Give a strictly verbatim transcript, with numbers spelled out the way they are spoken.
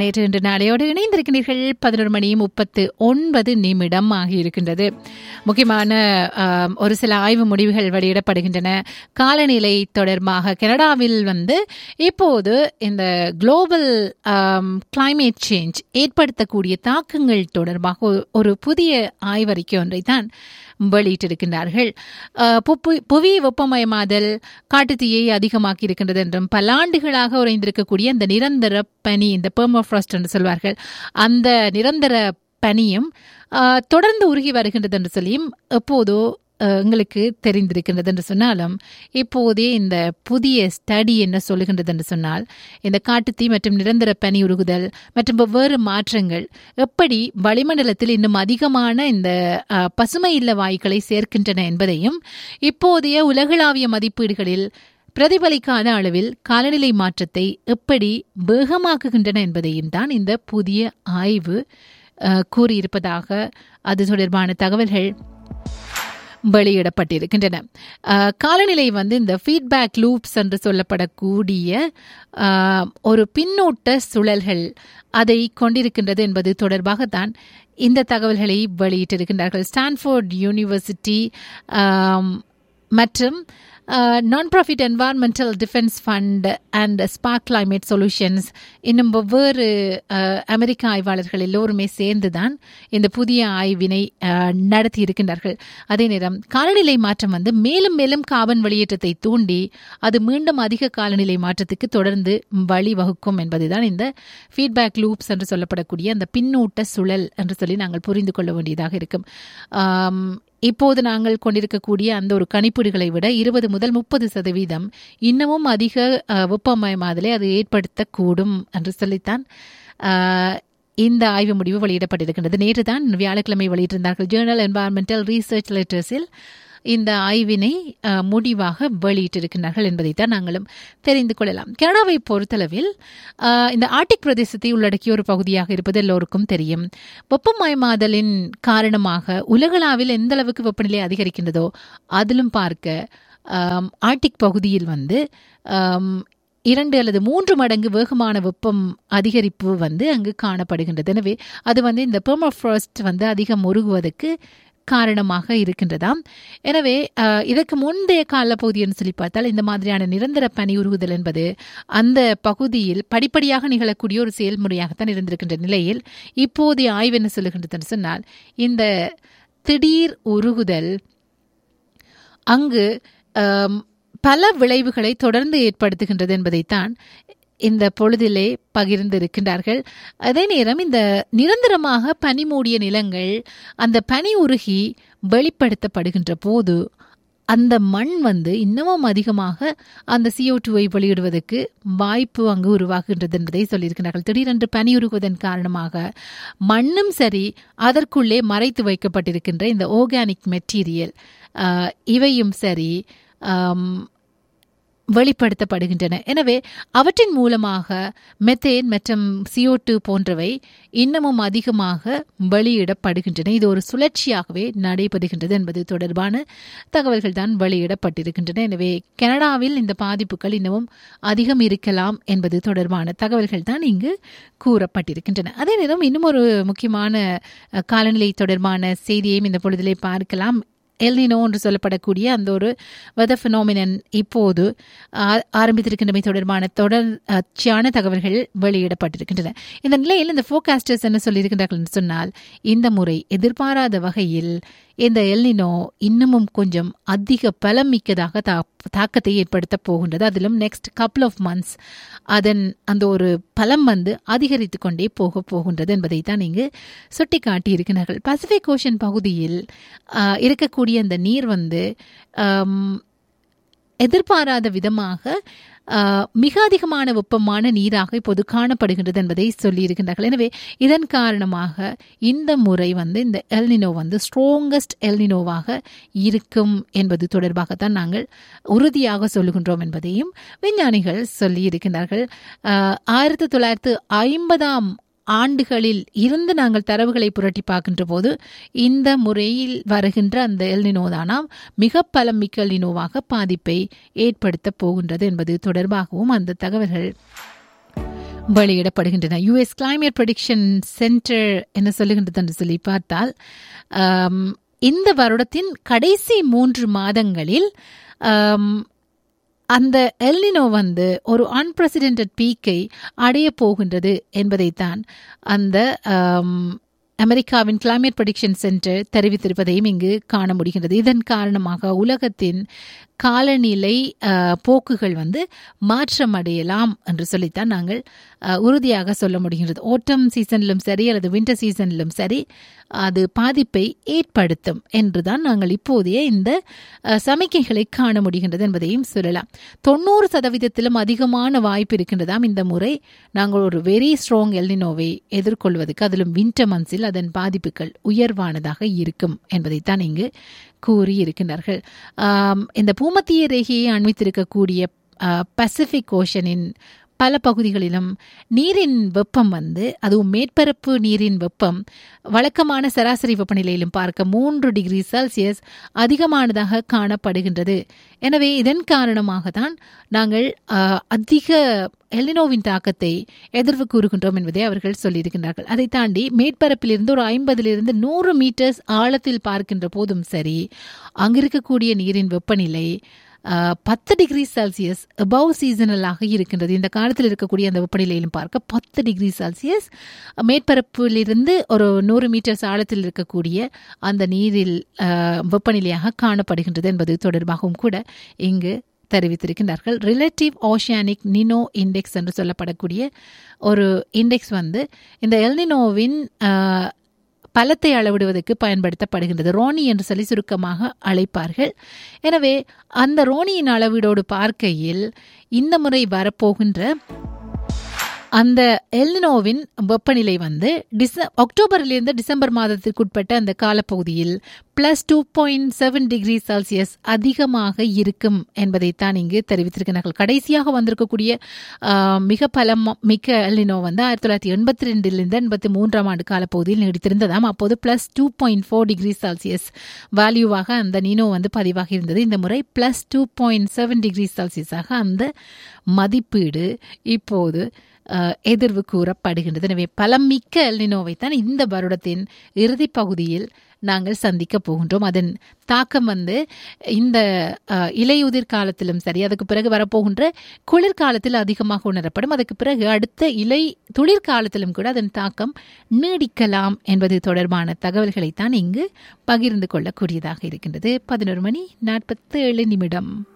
நேற்று இன்று நாளையோடு இணைந்திருக்கிறீர்கள். பதினொரு மணி முப்பத்து ஒன்பது நிமிடம் ஆகியிருக்கின்றது. முக்கியமான ஒரு சில ஆய்வு முடிவுகள் வெளியிடப்படுகின்றன. காலநிலை தொடர்பாக கனடாவில் வந்து இப்போது இந்த குளோபல் கிளைமேட் சேஞ்ச் ஏற்படுத்தக்கூடிய தாக்கங்கள் தொடர்பாக ஒரு புதிய ஆய்வறிக்கை ஒன்றை தான் வெளியிட்டிருக்கின்றார்கள். புவி வெப்பமயமாதல் காட்டுத்தீயை அதிகமாக்கி இருக்கின்றது என்றும் பல ஆண்டுகளாக உறைந்திருக்கக்கூடிய அந்த நிரந்தர பனி, இந்த பெர்மோஃப்ராஸ்ட் என்று சொல்வார்கள், அந்த நிரந்தர பனியும் தொடர்ந்து உருகி வருகின்றது என்று சொல்லியும் எப்போதோ எங்களுக்கு தெரிந்திருக்கின்றது என்று சொன்னாலும், இப்போதே இந்த புதிய ஸ்டடி என்ன சொல்லுகின்றது என்று சொன்னால், இந்த காட்டுத்தீ மற்றும் நிரந்தர பனி உருகுதல் மற்றும் வெவ்வேறு மாற்றங்கள் எப்படி வளிமண்டலத்தில் இன்னும் அதிகமான இந்த பசுமை இல்ல வாயுக்களை சேர்க்கின்றன என்பதையும், இப்போதைய உலகளாவிய மதிப்பீடுகளில் பிரதிபலிக்காத அளவில் காலநிலை மாற்றத்தை எப்படி வேகமாக்குகின்றன என்பதையும் தான் இந்த புதிய ஆய்வு கூறியிருப்பதாக அது தொடர்பான தகவல்கள் வெளியிடப்பட்டிருக்கின்றன. காலநிலை வந்து இந்த ஃபீட்பேக் லூப்ஸ் என்று சொல்லப்படக்கூடிய ஒரு பின்னூட்ட சுழல்கள் அதை கொண்டிருக்கின்றது என்பது தொடர்பாகத்தான் இந்த தகவல்களை வெளியிட்டிருக்கின்றார்கள். ஸ்டான்ஃபோர்ட் யூனிவர்சிட்டி மற்றும் நான் profit environmental defence fund and spark climate solutions இன்னும் வெவ்வேறு அமெரிக்க ஆய்வாளர்கள் எல்லோருமே சேர்ந்துதான் இந்த புதிய ஆய்வினை நடத்தி இருக்கின்றார்கள். அதே நேரம் காலநிலை மாற்றம் வந்து மேலும் மேலும் கார்பன் வெளியேற்றத்தை தூண்டி அது மீண்டும் அதிக காலநிலை மாற்றத்துக்கு தொடர்ந்து வழிவகுக்கும் என்பதுதான் இந்த ஃபீட்பேக் லூப்ஸ் என்று சொல்லப்படக்கூடிய அந்த பின்னூட்ட சுழல் என்று சொல்லி நாங்கள் புரிந்து கொள்ள வேண்டியதாக இருக்கும். இப்போது நாங்கள் கொண்டிருக்கக்கூடிய அந்த ஒரு கணிப்பீடுகளை விட இருபது முதல் முப்பது சதவீதம் இன்னமும் அதிக வெப்பமயமாதலை அது ஏற்படுத்தக்கூடும் என்று சொல்லித்தான் இந்த ஆய்வு முடிவு வெளியிடப்பட்டிருக்கின்றது. நேற்று தான் வியாழக்கிழமை வெளியிட்டிருந்தார்கள். ஜேர்னல் என்வாயர்மெண்டல் ரிசர்ச் லெட்டர்ஸில் இந்த ஆய்வினை முடிவாக வெளியிட்டிருக்கிறார்கள் என்பதைத்தான் நாங்களும் தெரிந்து கொள்ளலாம். கனடாவை பொறுத்தளவில் இந்த ஆர்டிக் பிரதேசத்தை உள்ளடக்கிய ஒரு பகுதியாக இருப்பது எல்லோருக்கும் தெரியும். வெப்பமயமாதலின் காரணமாக உலகளவில் எந்த அளவுக்கு வெப்பநிலை அதிகரிக்கின்றதோ அதிலும் பார்க்க ஆர்டிக் பகுதியில் வந்து இரண்டு அல்லது மூன்று மடங்கு வேகமான வெப்பம் அதிகரிப்பு வந்து அங்கு காணப்படுகின்றது. எனவே அது வந்து இந்த பெர்மோஃப்ராஸ்ட் வந்து அதிகம் உருகுவதற்கு காரணமாக இருக்கின்றதாம். எனவே இதற்கு முந்தைய காலப்பகுதின்னு சொல்லி பார்த்தால் இந்த மாதிரியான நிரந்தர பனி உருகுதல் என்பது அந்த பகுதியில் படிப்படியாக நிகழக்கூடிய ஒரு செயல்முறையாகத்தான் இருந்திருக்கின்ற நிலையில் இப்போதைய ஆய்வு என்ன சொல்லுகின்றது சொன்னால், இந்த திடீர் உருகுதல் அங்கு பல விளைவுகளை தொடர்ந்து ஏற்படுத்துகின்றது என்பதைத்தான் இந்த பொழுதிலே பகிர்ந்து இருக்கின்றார்கள். அதே நேரம் இந்த நிரந்தரமாக பனி மூடிய நிலங்கள் அந்த பனி உருகி வெளிப்படுத்தப்படுகின்ற போது அந்த மண் வந்து இன்னமும் அதிகமாக அந்த சிஓ டூவை வெளியிடுவதற்கு வாய்ப்பு அங்கு உருவாகின்றது என்பதை சொல்லியிருக்கிறார்கள். திடீரென்று பனி உருகுவதன் காரணமாக மண்ணும் சரி, அதற்குள்ளே மறைத்து வைக்கப்பட்டிருக்கின்ற இந்த ஆர்கானிக் மெட்டீரியல் இவையும் சரி வெளிப்படுத்தப்படுகின்றன. எனவே அவற்றின் மூலமாக மெத்தேன் மற்றும் சிஓ டூ போன்றவை இன்னமும் அதிகமாக வெளியிடப்படுகின்றன. இது ஒரு சுழற்சியாகவே நடைபெறுகின்றது என்பது தொடர்பான தகவல்கள் தான் வெளியிடப்பட்டிருக்கின்றன. எனவே கனடாவில் இந்த பாதிப்புகள் இன்னமும் அதிகம் இருக்கலாம் என்பது தொடர்பான தகவல்கள் தான் இங்கு கூறப்பட்டிருக்கின்றன. அதே நேரம் இன்னும் ஒரு முக்கியமான காலநிலை தொடர்பான செய்தியையும் இந்த பொழுதிலே பார்க்கலாம். எல்னினோ என்று சொல்லப்படக்கூடிய அந்த ஒரு வெதர் ஃபினோமினன் இப்போது ஆரம்பித்திருக்கின்றமை தொடர்பான தொடர்ச்சியான தகவல்கள் வெளியிடப்பட்டிருக்கின்றன. இந்த நிலையில் இந்த ஃபோர்காஸ்டர்ஸ் என்ன சொல்லியிருக்கின்றார்கள் என்று சொன்னால், இந்த முறை எதிர்பாராத வகையில் இந்த எல்னினோ இன்னமும் கொஞ்சம் அதிக பலம் மிக்கதாக தா தாக்கத்தை ஏற்படுத்த போகின்றது. அதிலும் நெக்ஸ்ட் கப்புள் ஆஃப் மந்த்ஸ் அதன் அந்த ஒரு பலம் வந்து அதிகரித்து கொண்டே போக போகின்றது என்பதை தான் இங்கு சுட்டி காட்டியிருக்கிறார்கள். பசிபிக் ஓஷன் பகுதியில் இருக்கக்கூடிய அந்த நீர் வந்து எதிர்பாராத விதமாக மிக அதிகமான வெப்பமான நீராக இப்போது காணப்படுகின்றது என்பதை சொல்லியிருக்கின்றார்கள். எனவே இதன் காரணமாக இந்த முறை வந்து இந்த எல்னினோ வந்து ஸ்ட்ராங்கஸ்ட் எல்னினோவாக இருக்கும் என்பது தொடர்பாகத்தான் நாங்கள் உறுதியாக சொல்லுகின்றோம் என்பதையும் விஞ்ஞானிகள் சொல்லியிருக்கின்றார்கள். ஆயிரத்தி தொள்ளாயிரத்து ஐம்பதாம் ஆண்டுகளில் இருந்து நாங்கள் தரவுகளை புரட்டி பார்க்கின்ற போது இந்த முறையில் வருகின்ற அந்த எல்னினோ தானாம் மிக பலம் மிக்க எல்னினோவாக பாதிப்பை ஏற்படுத்த போகின்றது என்பது தொடர்பாகவும் அந்த தகவல்கள் வெளியிடப்படுகின்றன. யுஎஸ் கிளைமேட் ப்ரெடிக்ஷன் சென்டர் என்ன சொல்லுகின்றது என்று சொல்லி பார்த்தால், இந்த வருடத்தின் கடைசி மூன்று மாதங்களில் அந்த எல்னினோ வந்து ஒரு அன்பிரசிடென்டட் பீக்கை அடைய போகின்றது என்பதைத்தான் அந்த அமெரிக்காவின் கிளைமேட் ப்ரெடிக்ஷன் சென்டர் தெரிவித்திருப்பதையும் இங்கு காண முடிகின்றது. இதன் காரணமாக உலகத்தின் காலநிலை போக்குகள் வந்து மாற்றம் அடையலாம் என்று சொல்லித்தான் நாங்கள் உறுதியாக சொல்ல முடிகின்றது. ஓட்டம் சீசனிலும் சரி அல்லது வின்டர் சீசனிலும் சரி அது பாதிப்பை ஏற்படுத்தும் என்றுதான் நாங்கள் இப்போதைய இந்த சமிக்கைகளை காண முடிகின்றது என்பதையும் சொல்லலாம். தொண்ணூறு சதவீதத்திலும் அதிகமான வாய்ப்பு இருக்கின்றதாம் இந்த முறை நாங்கள் ஒரு வெரி ஸ்ட்ராங் எல்னினோவை எதிர்கொள்வதற்கு, அதிலும் வின்டர் மந்த்ஸில் அதன் பாதிப்புகள் உயர்வானதாக இருக்கும் என்பதைத்தான் இங்கு கூறியிருக்கின்றார்கள். இந்த பூமத்திய ரேகையை அண்மித்திருக்கக்கூடிய பசிபிக் ஓஷனின் பல பகுதிகளிலும் நீரின் வெப்பம் வந்து, அதுவும் மேற்பரப்பு நீரின் வெப்பம் வழக்கமான சராசரி வெப்பநிலையிலும் பார்க்க மூன்று டிகிரி செல்சியஸ் அதிகமானதாக காணப்படுகின்றது. எனவே இதன் காரணமாக தான் நாங்கள் அதிக எல்னினோவின் தாக்கத்தை எதிர்வு கூறுகின்றோம் என்பதை அவர்கள் சொல்லியிருக்கின்றார்கள். அதை தாண்டி மேற்பரப்பிலிருந்து ஒரு ஐம்பதிலிருந்து நூறு மீட்டர்ஸ் ஆழத்தில் பார்க்கின்ற போதும் சரி, அங்கிருக்கக்கூடிய நீரின் வெப்பநிலை பத்து டிகிரி செல்சியஸ் அபவ் சீசனலாக இருக்கின்றது. இந்த காலத்தில் இருக்கக்கூடிய அந்த வெப்பநிலையிலும் பார்க்க பத்து டிகிரி செல்சியஸ் மேற்பரப்பிலிருந்து ஒரு நூறு மீட்டர்ஸ் ஆழத்தில் இருக்கக்கூடிய அந்த நீரில் வெப்பநிலையாக காணப்படுகின்றது என்பது தொடர்பாகவும் கூட இங்கு தெரிவித்திருக்கின்றார்கள். ரிலேட்டிவ் ஓஷியானிக் நினோ இண்டெக்ஸ் என்று சொல்லப்படக்கூடிய ஒரு இண்டெக்ஸ் வந்து இந்த எல்னினோவின் பலத்தை அளவிடுவதற்கு பயன்படுத்தப்படுகின்றது. ரோனி என்று சொல்லி சுருக்கமாக அழைப்பார்கள். எனவே அந்த ரோனியின் அளவீடோடு பார்க்கையில் இந்த முறை வரப்போகின்ற அந்த எல்னினோவின் வெப்பநிலை வந்து டிச அக்டோபரிலிருந்து டிசம்பர் மாதத்திற்குட்பட்ட அந்த காலப்பகுதியில் plus two point seven degree Celsius அதிகமாக இருக்கும் என்பதைத்தான் இங்கு தெரிவித்திருக்கிறார்கள். கடைசியாக வந்திருக்கக்கூடிய மிக பலம் மிக்க எல்னினோ வந்து ஆயிரத்தி தொள்ளாயிரத்தி எண்பத்தி ரெண்டிலிருந்து எண்பத்தி மூன்றாம் ஆண்டு காலப்பகுதியில் நீடித்திருந்ததாம். அப்போது plus two point four degree Celsius வேல்யூவாக அந்த நீனோ வந்து பதிவாகி இருந்தது. இந்த முறை plus two point seven degree செல்சியஸாக அந்த மதிப்பீடு இப்போது எதிர்வு கூறப்படுகின்றது. எனவே பலமிக்க எல்னினோவை தான் இந்த வருடத்தின் இறுதி பகுதியில் நாங்கள் சந்திக்க போகின்றோம். அதன் தாக்கம் வந்து இந்த இலையுதிர் காலத்திலும் சரி, அதுக்கு பிறகு வரப்போகின்ற குளிர்காலத்தில் அதிகமாக உணரப்படும். அதுக்கு பிறகு அடுத்த இலை துளிர் காலத்திலும் கூட அதன் தாக்கம் நீடிக்கலாம் என்பது தொடர்பான தகவல்களைத்தான் இங்கு பகிர்ந்து கொள்ளக்கூடியதாக இருக்கின்றது. பதினோரு மணி நாற்பத்தி ஏழு நிமிடம்.